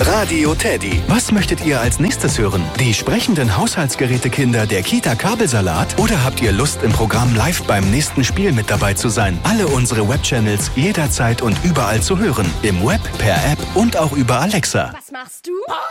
Radio Teddy. Was möchtet ihr als nächstes hören? Die sprechenden Haushaltsgerätekinder der Kita Kabelsalat? Oder habt ihr Lust, im Programm live beim nächsten Spiel mit dabei zu sein? Alle unsere Webchannels jederzeit und überall zu hören. Im Web, per App und auch über Alexa. Was machst du?